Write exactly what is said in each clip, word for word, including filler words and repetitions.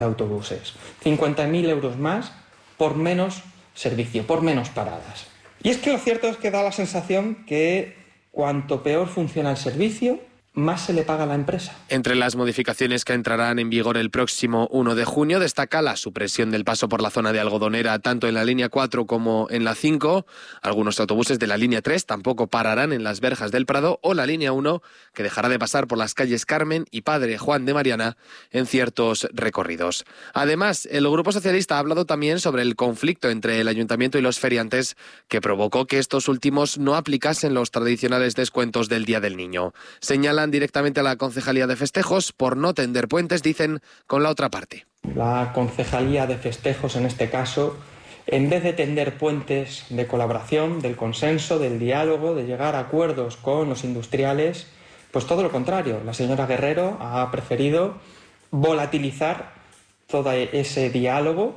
de autobuses. cincuenta mil euros más por menos servicio, por menos paradas. Y es que lo cierto es que da la sensación que cuanto peor funciona el servicio, más se le paga a la empresa. Entre las modificaciones que entrarán en vigor el próximo uno de junio destaca la supresión del paso por la zona de Algodonera tanto en la línea cuatro como en la cinco. Algunos autobuses de la línea tres tampoco pararán en las Verjas del Prado, o la línea uno, que dejará de pasar por las calles Carmen y Padre Juan de Mariana en ciertos recorridos. Además, el Grupo Socialista ha hablado también sobre el conflicto entre el Ayuntamiento y los feriantes que provocó que estos últimos no aplicasen los tradicionales descuentos del Día del Niño. Señala directamente a la Concejalía de Festejos por no tender puentes, dicen, con la otra parte. La Concejalía de Festejos, en este caso, en vez de tender puentes de colaboración, del consenso, del diálogo, de llegar a acuerdos con los industriales, pues todo lo contrario. La señora Guerrero ha preferido volatilizar todo ese diálogo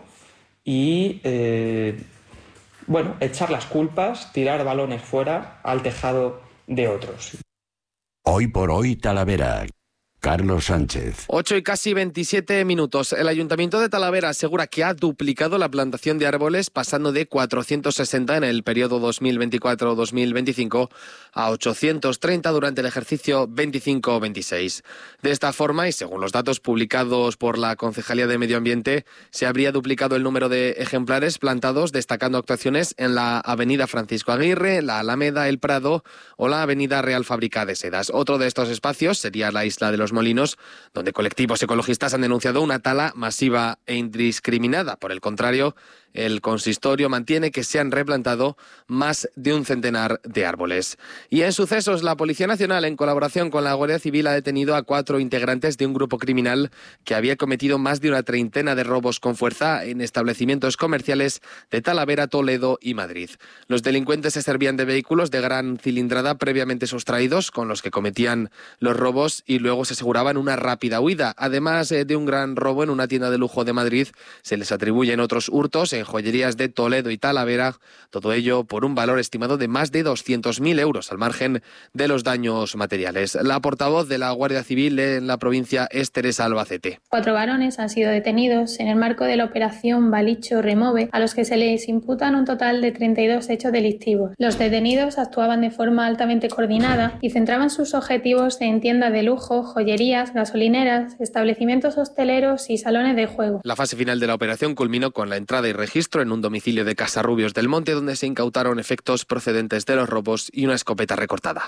y, eh, bueno, echar las culpas, tirar balones fuera al tejado de otros. Hoy por hoy, Talavera. Carlos Sánchez. ocho y casi veintisiete minutos. El Ayuntamiento de Talavera asegura que ha duplicado la plantación de árboles, pasando de cuatrocientos sesenta en el periodo dos mil veinticuatro dos mil veinticinco a ochocientos treinta durante el ejercicio veinticinco veintiséis. De esta forma, y según los datos publicados por la Concejalía de Medio Ambiente, se habría duplicado el número de ejemplares plantados, destacando actuaciones en la Avenida Francisco Aguirre, la Alameda, el Prado o la Avenida Real Fábrica de Sedas. Otro de estos espacios sería la Isla de los Molinos, donde colectivos ecologistas han denunciado una tala masiva e indiscriminada. Por el contrario, el consistorio mantiene que se han replantado más de un centenar de árboles. Y en sucesos, la Policía Nacional, en colaboración con la Guardia Civil, ha detenido a cuatro integrantes de un grupo criminal que había cometido más de una treintena de robos con fuerza en establecimientos comerciales de Talavera, Toledo y Madrid. Los delincuentes se servían de vehículos de gran cilindrada previamente sustraídos, con los que cometían los robos, y luego se aseguraban una rápida huida. Además de un gran robo en una tienda de lujo de Madrid, se les atribuyen otros hurtos en joyerías de Toledo y Talavera, todo ello por un valor estimado de más de doscientos mil euros, al margen de los daños materiales. La portavoz de la Guardia Civil en la provincia es Teresa Albacete. Cuatro varones han sido detenidos en el marco de la operación Balicho Remove, a los que se les imputan un total de treinta y dos hechos delictivos. Los detenidos actuaban de forma altamente coordinada y centraban sus objetivos en tiendas de lujo, joyerías, gasolineras, establecimientos hosteleros y salones de juego. La fase final de la operación culminó con la entrada y registro en un domicilio de Casarrubios del Monte, donde se incautaron efectos procedentes de los robos y una escopeta recortada.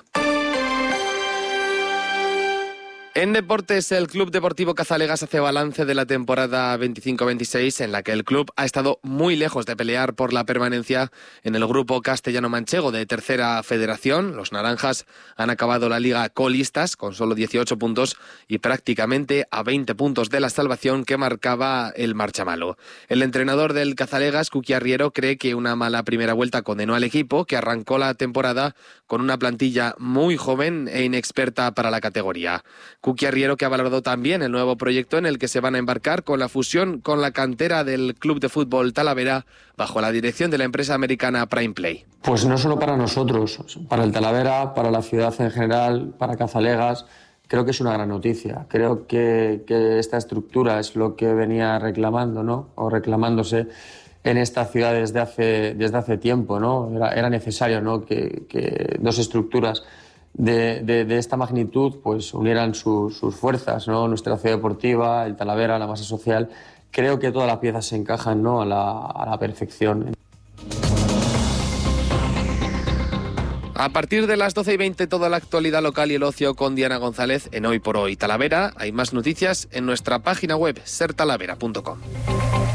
En deportes, el Club Deportivo Cazalegas hace balance de la temporada veinticinco veintiséis, en la que el club ha estado muy lejos de pelear por la permanencia en el grupo castellano-manchego de Tercera Federación. Los naranjas han acabado la liga colistas con solo dieciocho puntos y prácticamente a veinte puntos de la salvación que marcaba el marchamalo. El entrenador del Cazalegas, Cuqui Arriero, cree que una mala primera vuelta condenó al equipo, que arrancó la temporada con una plantilla muy joven e inexperta para la categoría. Cuqui Arriero, que ha valorado también el nuevo proyecto en el que se van a embarcar con la fusión con la cantera del Club de Fútbol Talavera bajo la dirección de la empresa americana Prime Play. Pues no solo para nosotros, para el Talavera, para la ciudad en general, para Cazalegas, creo que es una gran noticia. Creo que, que esta estructura es lo que venía reclamando, ¿no? O reclamándose en esta ciudad desde hace, desde hace tiempo, ¿no? Era, era necesario, ¿no? que, que dos estructuras De, de, de esta magnitud pues unieran su, sus fuerzas, ¿no? Nuestra ciudad deportiva, el Talavera, la masa social. Creo que todas las piezas se encajan, ¿no? a, la, a la perfección. A partir de las doce y veinte, toda la actualidad local y el ocio con Diana González en Hoy por Hoy Talavera. Hay más noticias en nuestra página web ser talavera punto com.